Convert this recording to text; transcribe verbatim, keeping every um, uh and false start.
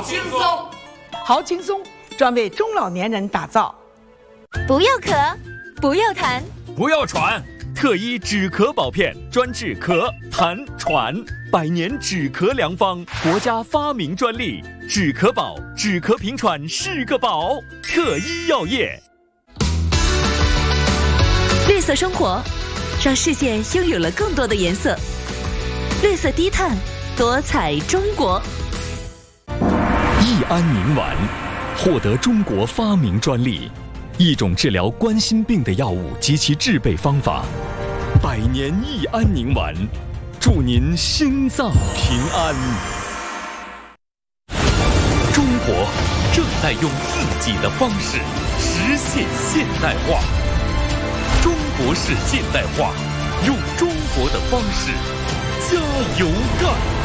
好轻松， 好轻松，专为中老年人打造。 不要咳，不要痰， 不要喘，特医止咳保片，专治咳、痰、喘，百年止咳良方，国家发明专利，止咳宝，止咳平喘是个宝。特医药业， 绿色生活，让世界拥有了更多的颜色。绿色低碳，多彩中国。 益安宁丸获得中国发明专利，一种治疗冠心病的药物及其制备方法。百年益安宁丸，祝您心脏平安。中国正在用自己的方式实现现代化。中国式现代化，用中国的方式加油干！